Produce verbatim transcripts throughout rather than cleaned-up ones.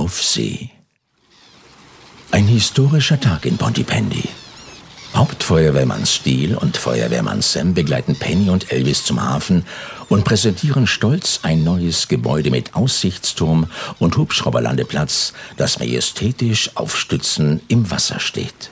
Auf See. Ein historischer Tag in Pontypandy. Hauptfeuerwehrmann Steele und Feuerwehrmann Sam begleiten Penny und Elvis zum Hafen und präsentieren stolz ein neues Gebäude mit Aussichtsturm und Hubschrauberlandeplatz, das majestätisch auf Stützen im Wasser steht.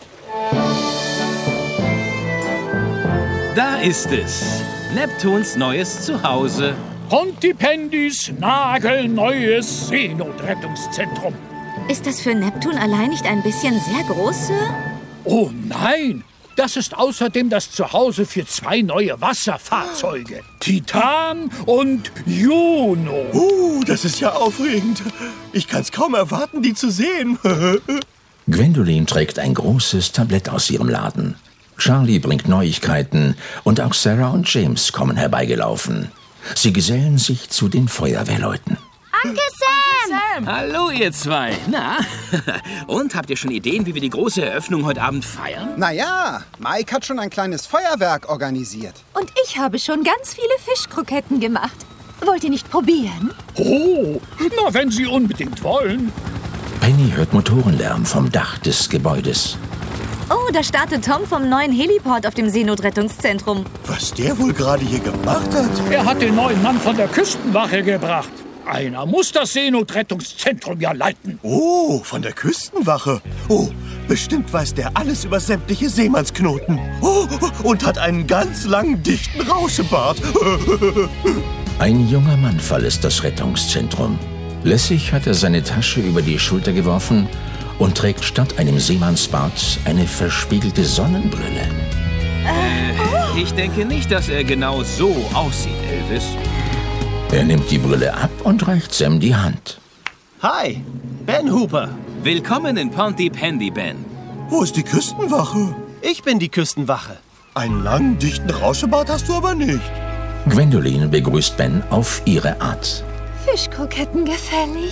Da ist es. Neptuns neues Zuhause. Pontypandys nagelneues Seenotrettungszentrum. Ist das für Neptun allein nicht ein bisschen sehr groß, Sir? Oh nein, das ist außerdem das Zuhause für zwei neue Wasserfahrzeuge. Titan und Juno. Uh, das ist ja aufregend. Ich kann's kaum erwarten, die zu sehen. Gwendolyn trägt ein großes Tablett aus ihrem Laden. Charlie bringt Neuigkeiten und auch Sarah und James kommen herbeigelaufen. Sie gesellen sich zu den Feuerwehrleuten. Onkel Sam! Sam! Hallo, ihr zwei. Na, und habt ihr schon Ideen, wie wir die große Eröffnung heute Abend feiern? Naja, Mike hat schon ein kleines Feuerwerk organisiert. Und ich habe schon ganz viele Fischkroketten gemacht. Wollt ihr nicht probieren? Oh, na, wenn Sie unbedingt wollen. Penny hört Motorenlärm vom Dach des Gebäudes. Oh, da startet Tom vom neuen Heliport auf dem Seenotrettungszentrum. Was der wohl gerade hier gemacht hat? Er hat den neuen Mann von der Küstenwache gebracht. Einer muss das Seenotrettungszentrum ja leiten. Oh, von der Küstenwache. Oh, bestimmt weiß der alles über sämtliche Seemannsknoten. Oh, und hat einen ganz langen, dichten Rauschebart. Ein junger Mann verlässt das Rettungszentrum. Lässig hat er seine Tasche über die Schulter geworfen und trägt statt einem Seemannsbart eine verspiegelte Sonnenbrille. Äh, ich denke nicht, dass er genau so aussieht, Elvis. Er nimmt die Brille ab und reicht Sam die Hand. Hi, Ben Hooper. Willkommen in Pontypandy, Ben. Wo ist die Küstenwache? Ich bin die Küstenwache. Einen langen, dichten Rauschebart hast du aber nicht. Gwendolyn begrüßt Ben auf ihre Art. Fischkroketten gefällig?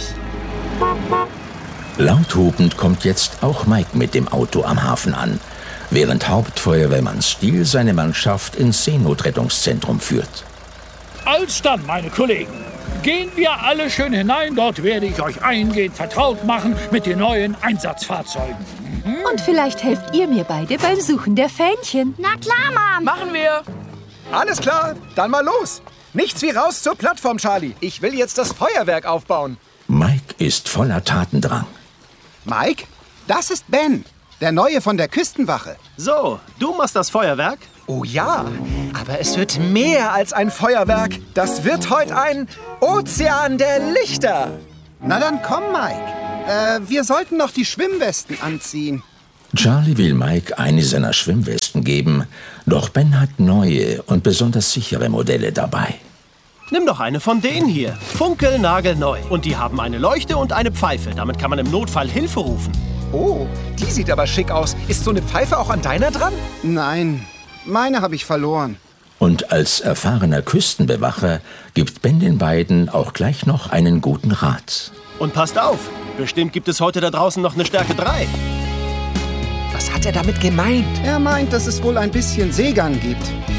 Laut hupend kommt jetzt auch Mike mit dem Auto am Hafen an, während Hauptfeuerwehrmann Steele seine Mannschaft ins Seenotrettungszentrum führt. Alsdann, meine Kollegen, gehen wir alle schön hinein. Dort werde ich euch eingehend vertraut machen mit den neuen Einsatzfahrzeugen. Mhm. Und vielleicht helft ihr mir beide beim Suchen der Fähnchen. Na klar, Mom. Machen wir. Alles klar, dann mal los. Nichts wie raus zur Plattform, Charlie. Ich will jetzt das Feuerwerk aufbauen. Mike ist voller Tatendrang. Mike, das ist Ben, der Neue von der Küstenwache. So, du machst das Feuerwerk? Oh ja, aber es wird mehr als ein Feuerwerk. Das wird heute ein Ozean der Lichter. Na dann komm, Mike. Äh, wir sollten noch die Schwimmwesten anziehen. Charlie will Mike eine seiner Schwimmwesten geben, doch Ben hat neue und besonders sichere Modelle dabei. Nimm doch eine von denen hier. Funkelnagelneu. Und die haben eine Leuchte und eine Pfeife. Damit kann man im Notfall Hilfe rufen. Oh, die sieht aber schick aus. Ist so eine Pfeife auch an deiner dran? Nein, meine habe ich verloren. Und als erfahrener Küstenbewacher gibt Ben den beiden auch gleich noch einen guten Rat. Und passt auf, bestimmt gibt es heute da draußen noch eine Stärke drei. Was hat er damit gemeint? Er meint, dass es wohl ein bisschen Seegang gibt.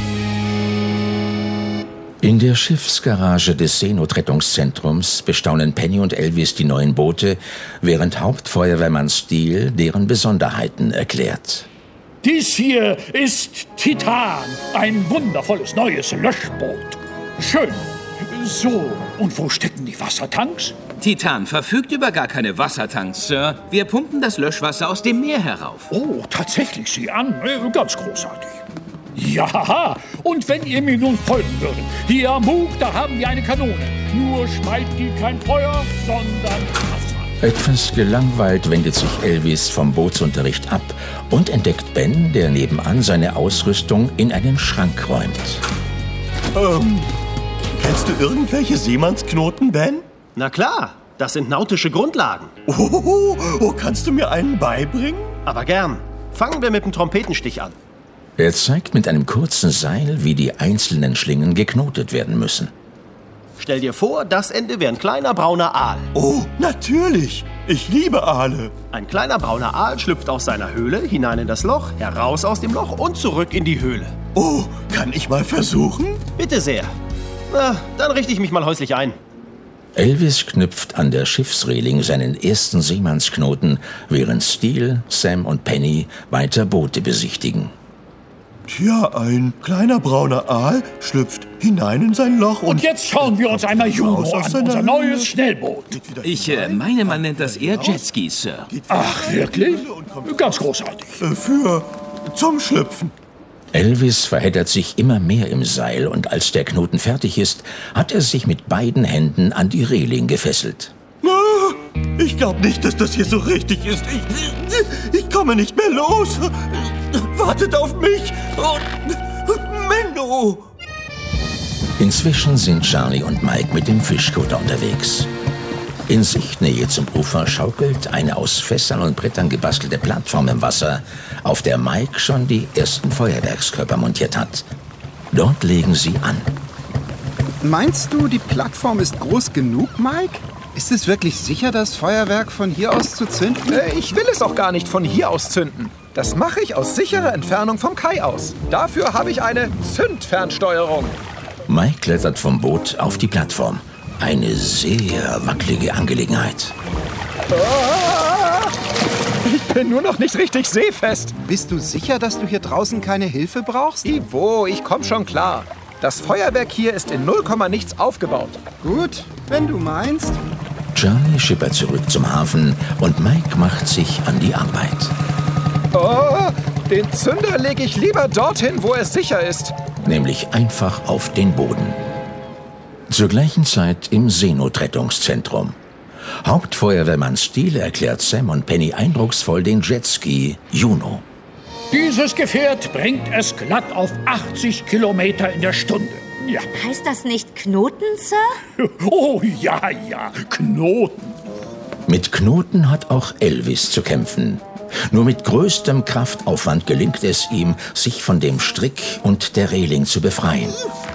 In der Schiffsgarage des Seenotrettungszentrums bestaunen Penny und Elvis die neuen Boote, während Hauptfeuerwehrmann Steele deren Besonderheiten erklärt. Dies hier ist Titan, ein wundervolles neues Löschboot. Schön. So, und wo stecken die Wassertanks? Titan verfügt über gar keine Wassertanks, Sir. Wir pumpen das Löschwasser aus dem Meer herauf. Oh, tatsächlich, sieh an. Äh, ganz großartig. Ja, und wenn ihr mir nun folgen würdet. Hier am Bug, da haben wir eine Kanone. Nur schmeißt die kein Feuer, sondern Wasser. Etwas gelangweilt wendet sich Elvis vom Bootsunterricht ab und entdeckt Ben, der nebenan seine Ausrüstung in einen Schrank räumt. Ähm, kennst du irgendwelche Seemannsknoten, Ben? Na klar, das sind nautische Grundlagen. Oh, oh, kannst du mir einen beibringen? Aber gern. Fangen wir mit dem Trompetenstich an. Er zeigt mit einem kurzen Seil, wie die einzelnen Schlingen geknotet werden müssen. Stell dir vor, das Ende wäre ein kleiner brauner Aal. Oh, natürlich. Ich liebe Aale. Ein kleiner brauner Aal schlüpft aus seiner Höhle, hinein in das Loch, heraus aus dem Loch und zurück in die Höhle. Oh, kann ich mal versuchen? Bitte sehr. Na, dann richte ich mich mal häuslich ein. Elvis knüpft an der Schiffsreling seinen ersten Seemannsknoten, während Steele, Sam und Penny weiter Boote besichtigen. Tja, ein kleiner brauner Aal schlüpft hinein in sein Loch und... Und jetzt schauen wir uns einmal Juno an, unser neues Schnellboot. Ich äh, meine, man nennt das eher Jetski, Sir. Ach, wirklich? Ganz großartig. Für... zum Schlüpfen. Elvis verheddert sich immer mehr im Seil und als der Knoten fertig ist, hat er sich mit beiden Händen an die Reling gefesselt. Ich glaube nicht, dass das hier so richtig ist. Ich, ich komme nicht mehr los. Wartet auf mich. Oh, Menno. Inzwischen sind Charlie und Mike mit dem Fischkutter unterwegs. In Sichtnähe zum Ufer schaukelt eine aus Fässern und Brettern gebastelte Plattform im Wasser, auf der Mike schon die ersten Feuerwerkskörper montiert hat. Dort legen sie an. Meinst du, die Plattform ist groß genug, Mike? Ist es wirklich sicher, das Feuerwerk von hier aus zu zünden? Äh, ich will es auch gar nicht von hier aus zünden. Das mache ich aus sicherer Entfernung vom Kai aus. Dafür habe ich eine Zündfernsteuerung. Mike klettert vom Boot auf die Plattform. Eine sehr wackelige Angelegenheit. Ah, ich bin nur noch nicht richtig seefest. Bist du sicher, dass du hier draußen keine Hilfe brauchst? Ivo, ich komm schon klar. Das Feuerwerk hier ist in null Komma nichts aufgebaut. Gut, wenn du meinst. Charlie schippert zurück zum Hafen und Mike macht sich an die Arbeit. Oh, den Zünder lege ich lieber dorthin, wo er sicher ist. Nämlich einfach auf den Boden. Zur gleichen Zeit im Seenotrettungszentrum. Hauptfeuerwehrmann Steele erklärt Sam und Penny eindrucksvoll den Jetski Juno. Dieses Gefährt bringt es glatt auf achtzig Kilometer in der Stunde. Ja. Heißt das nicht Knoten, Sir? Oh, ja, ja, Knoten. Mit Knoten hat auch Elvis zu kämpfen. Nur mit größtem Kraftaufwand gelingt es ihm, sich von dem Strick und der Reling zu befreien.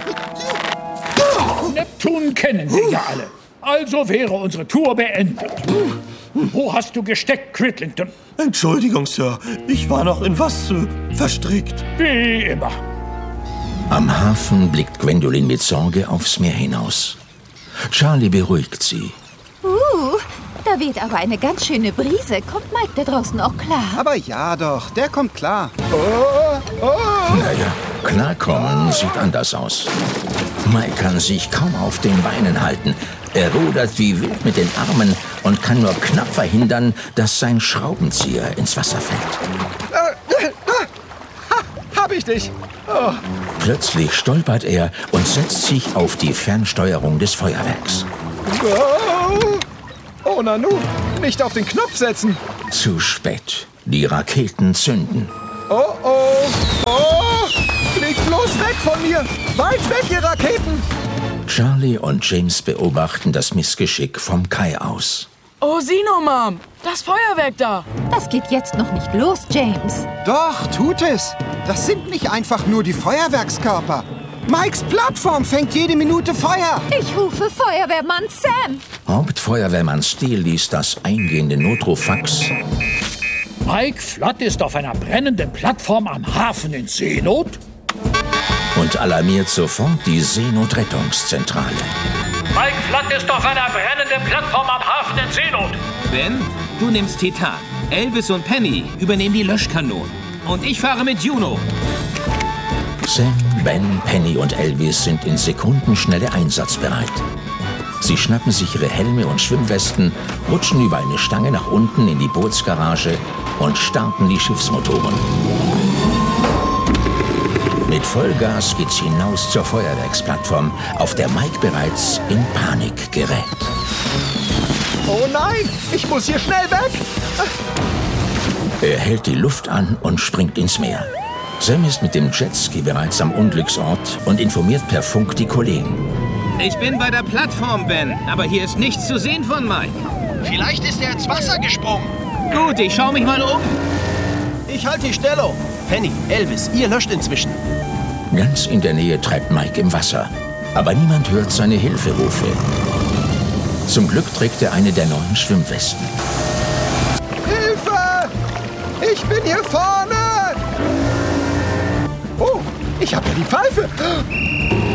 Neptun kennen wir ja alle. Also wäre unsere Tour beendet. Wo hast du gesteckt, Cridlington? Entschuldigung, Sir. Ich war noch in was äh, verstrickt. Wie immer. Am Hafen blickt Gwendolyn mit Sorge aufs Meer hinaus. Charlie beruhigt sie. Uh, da weht aber eine ganz schöne Brise. Kommt Mike da draußen auch klar? Aber ja doch, der kommt klar. Oh, oh. Naja, klarkommen sieht anders aus. Mike kann sich kaum auf den Beinen halten. Er rudert wie wild mit den Armen und kann nur knapp verhindern, dass sein Schraubenzieher ins Wasser fällt. Äh, äh, ha, hab ich dich. Oh. Plötzlich stolpert er und setzt sich auf die Fernsteuerung des Feuerwerks. Oh, oh Nanu, nicht auf den Knopf setzen. Zu spät. Die Raketen zünden. Oh, oh, oh, fliegt bloß weg von mir. Weit weg, ihr Raketen. Charlie und James beobachten das Missgeschick vom Kai aus. Oh, sieh noch, Mom. Das Feuerwerk da. Das geht jetzt noch nicht los, James. Doch, tut es. Das sind nicht einfach nur die Feuerwerkskörper. Mikes Plattform fängt jede Minute Feuer. Ich rufe Feuerwehrmann Sam. Hauptfeuerwehrmann Steele liest das eingehende Notruffax. Mike Flood ist auf einer brennenden Plattform am Hafen in Seenot und alarmiert sofort die Seenotrettungszentrale. Mike Flood ist auf einer brennenden Plattform am Hafen in Seenot. Ben, du nimmst Titan. Elvis und Penny übernehmen die Löschkanonen. Und ich fahre mit Juno. Sam, Ben, Penny und Elvis sind in Sekundenschnelle einsatzbereit. Sie schnappen sich ihre Helme und Schwimmwesten, rutschen über eine Stange nach unten in die Bootsgarage und starten die Schiffsmotoren. Mit Vollgas geht's hinaus zur Feuerwerksplattform, auf der Mike bereits in Panik gerät. Oh nein, ich muss hier schnell weg. Er hält die Luft an und springt ins Meer. Sam ist mit dem Jetski bereits am Unglücksort und informiert per Funk die Kollegen. Ich bin bei der Plattform, Ben, aber hier ist nichts zu sehen von Mike. Vielleicht ist er ins Wasser gesprungen. Gut, ich schau mich mal um. Ich halte die Stellung. Penny, Elvis, ihr löscht inzwischen. Ganz in der Nähe treibt Mike im Wasser, aber niemand hört seine Hilferufe. Zum Glück trägt er eine der neuen Schwimmwesten. Hilfe! Ich bin hier vorne! Oh, ich habe ja die Pfeife.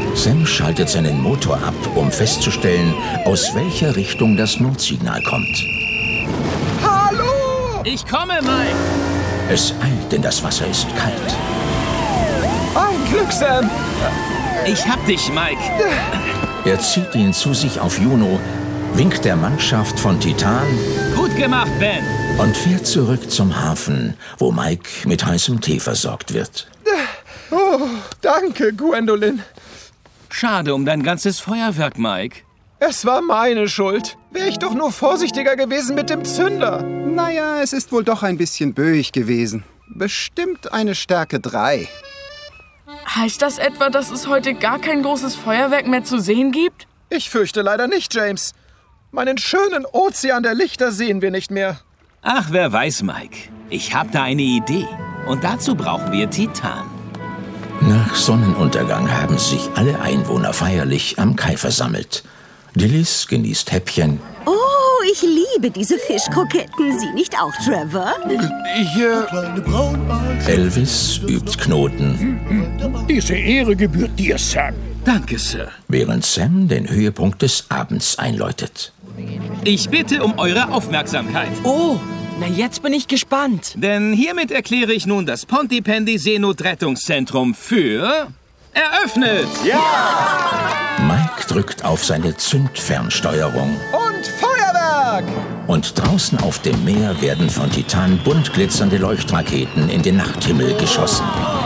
Sam schaltet seinen Motor ab, um festzustellen, aus welcher Richtung das Notsignal kommt. Hallo! Ich komme, Mike! Es eilt, denn das Wasser ist kalt. Ein Glück, Sam! Ich hab dich, Mike! Er zieht ihn zu sich auf Juno, winkt der Mannschaft von Titan. Gut gemacht, Ben! Und fährt zurück zum Hafen, wo Mike mit heißem Tee versorgt wird. Oh, danke, Gwendolyn. Schade um dein ganzes Feuerwerk, Mike. Es war meine Schuld. Wäre ich doch nur vorsichtiger gewesen mit dem Zünder. Naja, es ist wohl doch ein bisschen böig gewesen. Bestimmt eine Stärke drei. Heißt das etwa, dass es heute gar kein großes Feuerwerk mehr zu sehen gibt? Ich fürchte leider nicht, James. Meinen schönen Ozean der Lichter sehen wir nicht mehr. Ach, wer weiß, Mike. Ich hab da eine Idee. Und dazu brauchen wir Titan. Nach Sonnenuntergang haben sich alle Einwohner feierlich am Kai versammelt. Dillis genießt Häppchen. Oh, ich liebe diese Fischkroketten. Sie nicht auch, Trevor? Ich, äh... Kleine Braunarsch. Elvis übt Knoten. Diese Ehre gebührt dir, Sam. Danke, Sir. Während Sam den Höhepunkt des Abends einläutet. Ich bitte um eure Aufmerksamkeit. Oh, na jetzt bin ich gespannt. Denn hiermit erkläre ich nun das Pontypandy Seenotrettungszentrum für eröffnet. Ja! Mike drückt auf seine Zündfernsteuerung. Und Feuerwerk! Und draußen auf dem Meer werden von Titan bunt glitzernde Leuchtraketen in den Nachthimmel geschossen.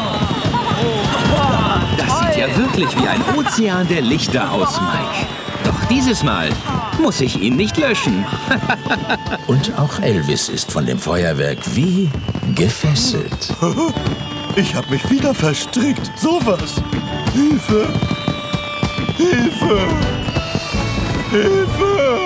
Das sieht ja wirklich wie ein Ozean der Lichter aus, Mike. Doch dieses Mal muss ich ihn nicht löschen. Und auch Elvis ist von dem Feuerwerk wie gefesselt. Ich hab mich wieder verstrickt. Sowas. Hilfe! Hilfe! Hilfe!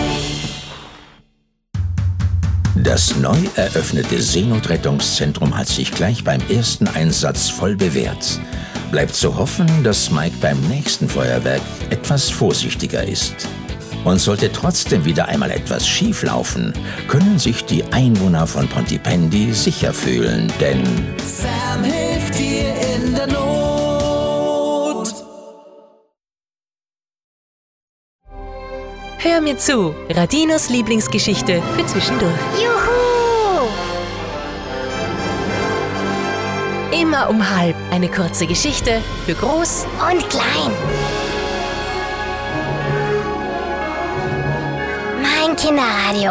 Das neu eröffnete Seenotrettungszentrum hat sich gleich beim ersten Einsatz voll bewährt. Bleibt zu hoffen, dass Mike beim nächsten Feuerwerk etwas vorsichtiger ist. Und sollte trotzdem wieder einmal etwas schief laufen, können sich die Einwohner von Pontypandy sicher fühlen, denn Sam hilft dir in der Not. Hör mir zu, Radinos Lieblingsgeschichte für zwischendurch. Juhu! Immer um halb eine kurze Geschichte für groß Und klein. Mein Kinderradio.